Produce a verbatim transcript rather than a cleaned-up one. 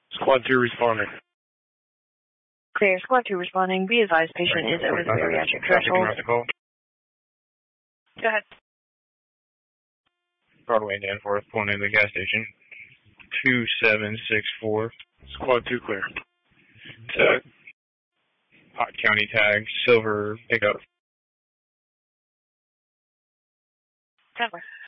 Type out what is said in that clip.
Squad two responding. Clear. Squad two responding. Be advised, patient is over the bariatric threshold. Go ahead. Broadway and Danforth, pulling into the gas station. two seven six four. Squad two clear. To Hot County tag, silver pickup. Ten